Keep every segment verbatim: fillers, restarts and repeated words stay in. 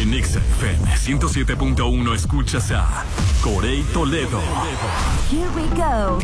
En Exa F M ciento siete punto uno escuchas a Corey Toledo. Here we go.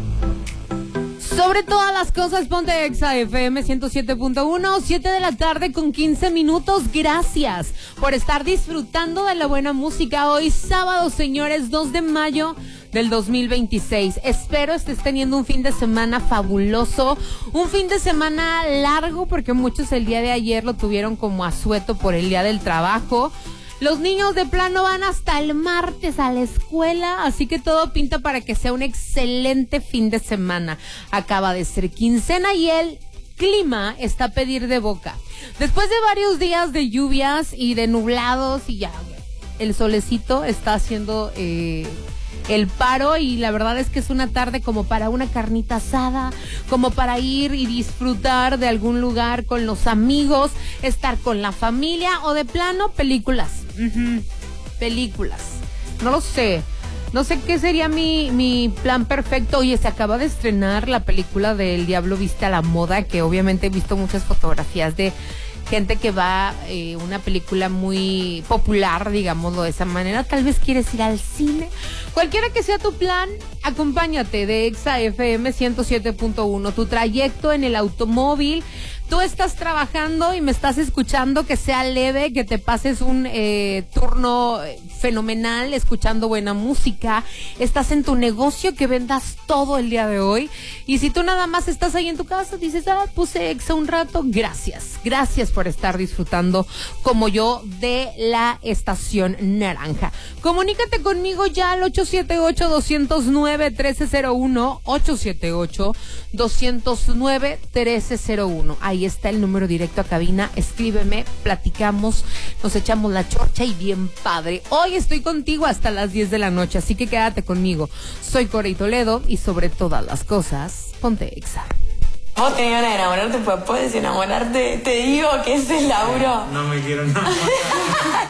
Sobre todas las cosas, ponte Exa F M ciento siete punto uno, siete de la tarde con quince minutos. Gracias por estar disfrutando de la buena música. Hoy sábado, señores, dos de mayo del dos mil veintiséis. Espero estés teniendo un fin de semana fabuloso, un fin de semana largo, porque muchos el día de ayer lo tuvieron como asueto por el día del trabajo. Los niños de plano van hasta el martes a la escuela, así que todo pinta para que sea un excelente fin de semana. Acaba de ser quincena y el clima está a pedir de boca. Después de varios días de lluvias y de nublados y ya, el solecito está haciendo eh, el paro, y la verdad es que es una tarde como para una carnita asada, como para ir y disfrutar de algún lugar con los amigos, estar con la familia o de plano películas. Uh-huh. Películas. No lo sé. No sé qué sería mi, mi plan perfecto. Oye, se acaba de estrenar la película de El Diablo Viste a la Moda, que obviamente he visto muchas fotografías de gente que va, eh, una película muy popular, digámoslo de esa manera. Tal vez quieres ir al cine. Cualquiera que sea tu plan, acompáñate de Exa F M ciento siete punto uno. Tu trayecto en el automóvil. Tú estás trabajando y me estás escuchando, que sea leve, que te pases un eh, turno fenomenal escuchando buena música. Estás en tu negocio, que vendas todo el día de hoy. Y si tú nada más estás ahí en tu casa, dices, ah, puse Exa un rato, gracias. Gracias por estar disfrutando como yo de la estación naranja. Comunícate conmigo ya al ocho siete ocho, dos cero nueve, uno tres cero uno, ocho siete ocho, dos cero nueve, uno tres cero uno. Ahí está el número directo a cabina. Escríbeme, platicamos, nos echamos la chorcha y bien padre. Hoy estoy contigo hasta las diez de la noche, así que quédate conmigo. Soy Corey Toledo y sobre todas las cosas, ponte Exa. Vos tenés ganas de enamorarte, pues puedes enamorarte. Te digo que ese es Lauro. No me quiero enamorar.